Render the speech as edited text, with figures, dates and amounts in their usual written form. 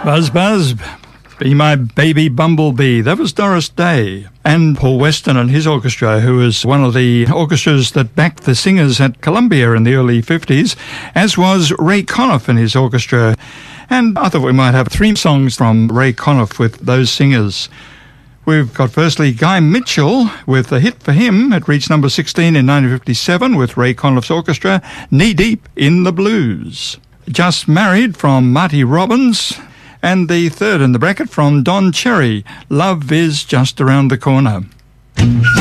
Buzz, buzz, be my baby bumblebee. That was Doris Day. And Paul Weston and his orchestra, who was one of the orchestras that backed the singers at Columbia in the early 50s, as was Ray Conniff and his orchestra. And I thought we might have 3 songs from Ray Conniff with those singers. We've got firstly Guy Mitchell with a hit for him. It reached number 16 in 1957 with Ray Conniff's orchestra, Knee Deep in the Blues. Just Married from Marty Robbins. And the third in the bracket from Don Cherry, Love Is Just Around the Corner.